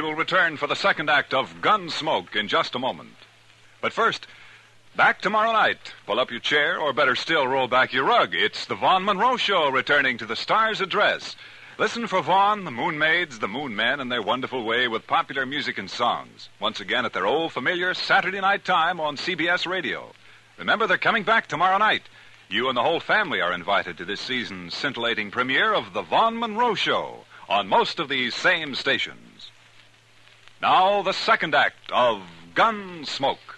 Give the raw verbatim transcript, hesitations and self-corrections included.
We will return for the second act of Gunsmoke in just a moment. But first, back tomorrow night. Pull up your chair, or better still, roll back your rug. It's the Vaughn Monroe Show returning to the Star's address. Listen for Vaughn, the Moon Maids, the Moon Men, in their wonderful way with popular music and songs. Once again at their old familiar Saturday night time on C B S Radio. Remember, they're coming back tomorrow night. You and the whole family are invited to this season's scintillating premiere of the Vaughn Monroe Show on most of these same stations. Now, the second act of Gunsmoke.